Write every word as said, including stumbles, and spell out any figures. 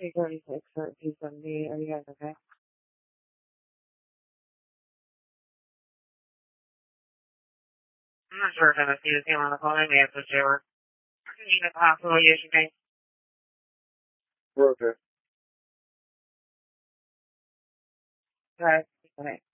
three thirty-six or two seventy. Are you guys okay? I'm not sure if I'm going to see the team on the phone. I may have to share. You need a hospital yesterday. We're okay. All right. Okay.